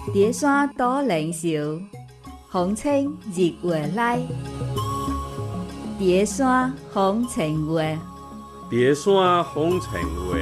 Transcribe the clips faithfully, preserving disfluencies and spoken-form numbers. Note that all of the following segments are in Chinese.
蝶山多靈秀，風清日月來。蝶山風情月， 蝶山風情月。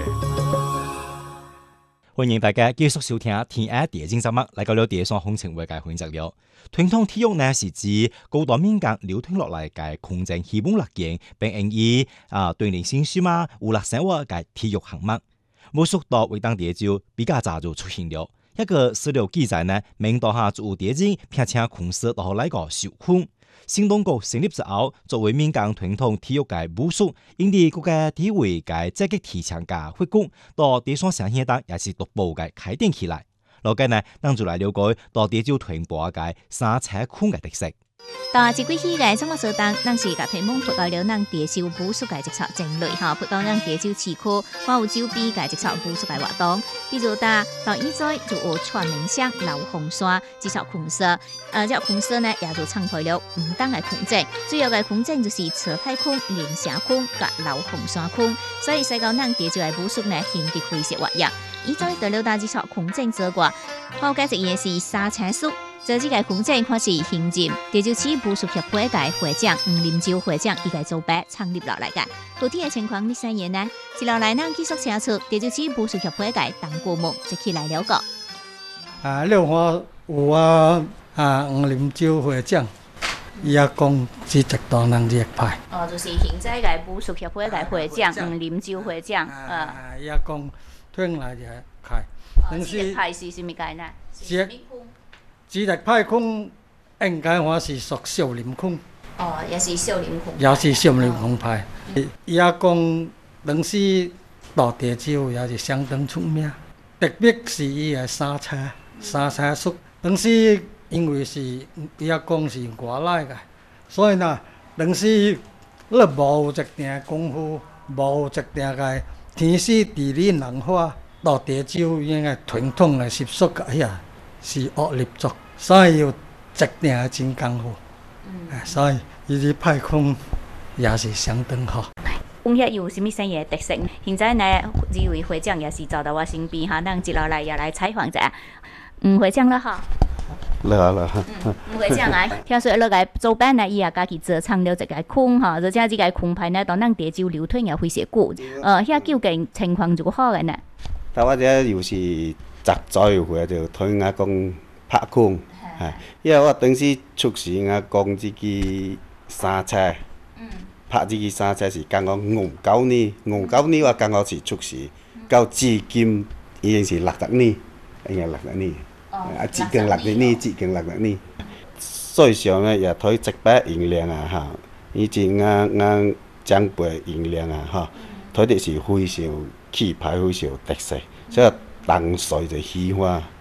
歡迎大家繼續收聽《天愛蝶經》節目，嚟到了蝶山風情月嘅環節了。傳統體育呢是指高代民間流傳落嚟嘅空前希望樂見，並用以啊鍛鍊心術嘛、娛樂生活嘅體育項目。武術道為當地就比較早就出現了。一個史料記載呢，明代下做蝶經並且空手到嚟個受訓。新中國成立之後，作為民間傳統體育嘅武術，因地各個體位嘅積極提倡嘅活動，到蝶山上現代也是逐步嘅開展起來。落緊呢，當住來了解到蝶洲傳播嘅三彩空嘅特色。 但係自幾嘅生活所當，當時嘅屏幕撥到了讓蝶洲武術嘅直策正類嚇，撥到讓蝶洲市區還有周邊嘅直策武術嘅活動，比如打到現在就有全明星劉洪山直策空手，誒，這空手呢也就參與了五檔嘅空整，主要嘅空整就是車牌空、連城空和劉洪山空，所以使到讓蝶洲嘅武術呢顯得非常活躍。現在到了打直策空整之外，後繼實也是沙青術。這幾個空整開始興建，蝶洲市武術協會嘅會長吳林洲會長伊個做白創立落來嘅。具體嘅情況，呢三年呢，接落來呢繼續請出蝶洲市武術協會嘅鄧國木一起來了解。 啊，廖華有啊啊吳林洲會長，伊也講是直當人熱派。 哦，就是現在嘅武術協會嘅會長吳林洲會長。 啊，伊也講聽來就開。 哦，這個派是什麼概念？ 是自力派空應該話是屬少林空。 哦，也是少林空。 也是少林空派。伊也講當時到蝶洲也是相當出名，特別是伊嘅沙車沙車術。當時因為是伊也講是外來嘅，所以呢，當時你無一定功夫，無一定嘅天時地利人和，到蝶洲應該傳統嘅習俗哎呀是惡劣作。所以要質量真功夫，嗯、所以伊啲派空也是相當好。 講下有什麼新嘢特色？現在呢，呢位會長也是走到我身邊嚇，等接落嚟又嚟採訪者。吳會長啦嚇， 你好你好。 吳會長啊，聽說落個做班呢，伊也家己做創了一個空嚇，而且呢個空牌呢，當咱蝶洲流通也非常久。呃，遐究竟情況如何嘅呢？ 但我這又是十載回就推我講。拍空，係，因為我當時出事我講自己三車，嗯、拍自己三車是剛好五九年，五九年我剛好是出事，到至今已經是六十年，應該六十年，啊接近六十年，接近六十年。所以上呢也推直白形象啊嚇，以前我我長輩形象啊嚇，推的是非常氣派，非常特色，所以當時就喜歡。